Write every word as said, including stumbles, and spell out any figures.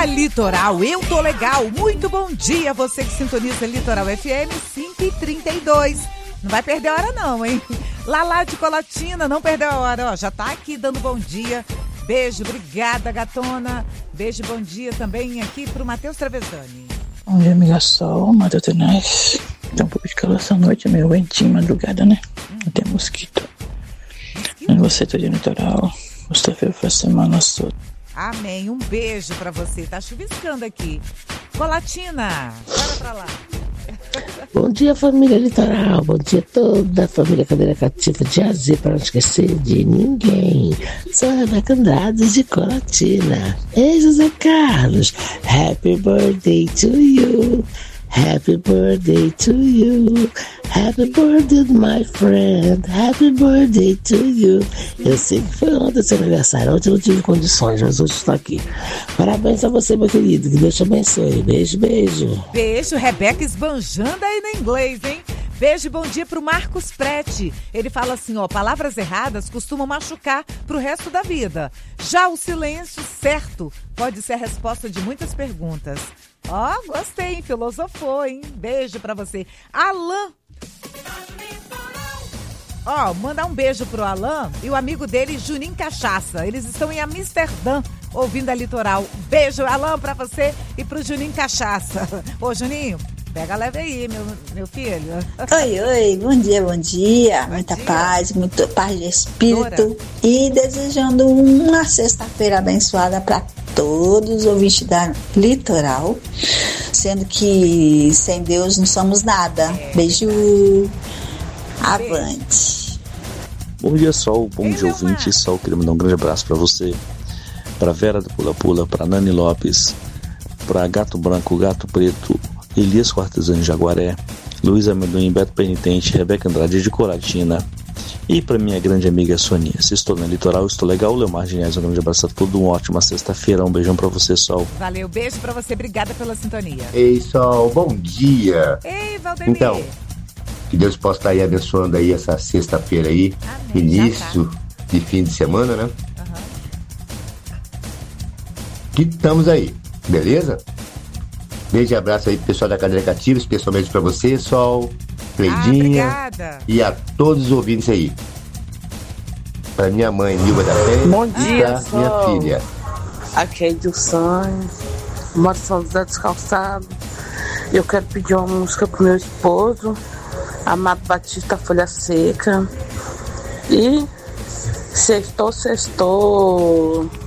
Litoral, eu tô legal. Muito bom dia, você que sintoniza Litoral F M cinco e trinta e dois. Não vai perder a hora não, hein? Lala de Colatina, não perdeu a hora, ó, já tá aqui dando bom dia. Beijo, obrigada, gatona. Beijo, bom dia também aqui pro Matheus Travesani. Bom dia, amiga Sol, Matheus Tenaz. Tem um pouco de calor essa noite, meio ventinho, madrugada, né? Não tem mosquito. E você, tô de litoral. Gostei foi a semana toda. Amém, um beijo pra você. Tá chuviscando aqui. Colatina, bora pra lá. Bom dia, família Litoral. Bom dia a toda a família Cadeira Cativa de A Z, para não esquecer de ninguém. Sou a Rebeca Andrade de Colatina. Ei, José Carlos. Happy birthday to you. Happy birthday to you. Happy birthday, my friend. Happy birthday to you. Eu sei que foi ontem seu aniversário. Ontem eu não tive condições, mas hoje estou aqui. Parabéns a você, meu querido. Que Deus te abençoe. Beijo, beijo. Beijo, Rebeca esbanjando aí no inglês, hein? Beijo e bom dia pro Marcos Prete. Ele fala assim, ó, palavras erradas costumam machucar pro resto da vida. Já o silêncio certo pode ser a resposta de muitas perguntas. Ó, gostei, hein? Filosofou, hein? Beijo pra você. Alan. Ó, mandar um beijo pro Alan e o amigo dele, Juninho Cachaça. Eles estão em Amsterdã, ouvindo a Litoral. Beijo, Alan, pra você e pro Juninho Cachaça. Ô, Juninho, pega leve aí, meu, meu filho. Oi, oi, bom dia, bom dia. Bom Muita dia. paz, muito paz de espírito. Dora. E desejando uma sexta-feira abençoada para todos os ouvintes da Litoral. Sendo que sem Deus não somos nada. Beijo. Avante. Bom dia, Sol. Bom dia, ouvinte. Sol, queria mandar um grande abraço pra você, pra Vera do Pula Pula, pra Nani Lopes, pra Gato Branco, Gato Preto, Elias Cortesani Jaguaré, Luiz Amendoim, Beto Penitente, Rebeca Andrade de Colatina e pra minha grande amiga Sonia. Se estou na Litoral, estou legal. Leomar Geniais, um grande abraço a todos. Uma ótima sexta-feira. Um beijão pra você, Sol. Valeu, beijo pra você. Obrigada pela sintonia. Ei, Sol, bom dia. Ei, Valdemir. Então, que Deus possa estar aí abençoando aí essa sexta-feira aí, Amém, início de fim de semana, né? Uhum. Que estamos aí, beleza? Beijo e abraço aí pro pessoal da Cadeira Cativa, especialmente pra você, Sol, Cleidinha, Ah, obrigada. e a todos os ouvintes aí. Pra minha mãe, Nilva da Penha, Bom e dia, pra minha Sol. filha. Aqui é Edilson, moro em São José dos Calçados. Eu quero pedir uma música pro meu esposo, Amado Batista Folha Seca. E sextou, sextou.